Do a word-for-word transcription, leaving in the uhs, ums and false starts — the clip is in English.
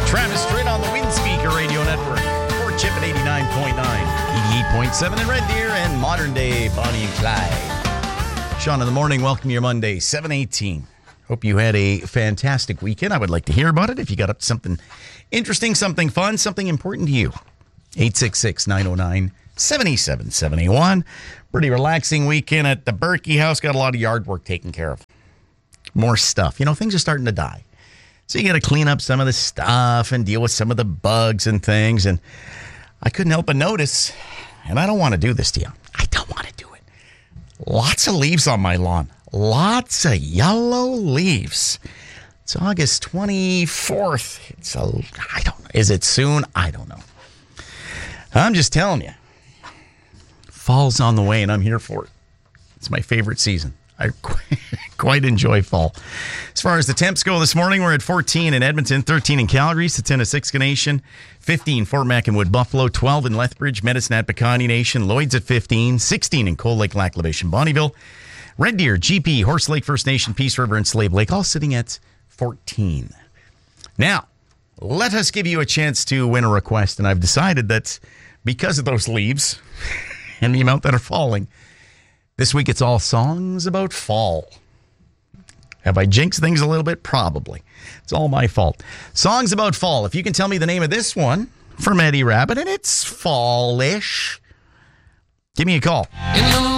Travis Tritt on the Windspeaker Radio Network. Fort Chip at eighty-nine point nine, eighty-eight point seven in Red Deer, and modern day Bonnie and Clyde. Sean in the morning, welcome to your Monday, seven eighteen. Hope you had a fantastic weekend. I would like to hear about it. If you got up to something interesting, something fun, something important to you. eight six six, nine oh nine, seven seven seven one. Pretty relaxing weekend at the Berkey house. Got a lot of yard work taken care of. More stuff. You know, things are starting to die. So you got to clean up some of the stuff and deal with some of the bugs and things. And I couldn't help but notice, and I don't want to do this to you. I don't want to do it. Lots of leaves on my lawn. Lots of yellow leaves. It's August twenty-fourth. It's a, I don't know. Is it soon? I don't know. I'm just telling you. Fall's on the way, and I'm here for it. It's my favorite season. I quite enjoy fall. As far as the temps go this morning, we're at fourteen in Edmonton, thirteen in Calgary, Satana, Siksika Nation, fifteen Fort Mac and Wood Buffalo, twelve in Lethbridge, Medicine at Pecani Nation, Lloyd's at fifteen, sixteen in Cold Lake, Lac La Biche, and Bonnyville, Red Deer, G P, Horse Lake First Nation, Peace River, and Slave Lake, all sitting at fourteen. Now, let us give you a chance to win a request, and I've decided that because of those leaves and the amount that are falling, this week, it's all songs about fall. Have I jinxed things a little bit? Probably. It's all my fault. Songs about fall. If you can tell me the name of this one from Eddie Rabbit, and it's fall-ish, give me a call.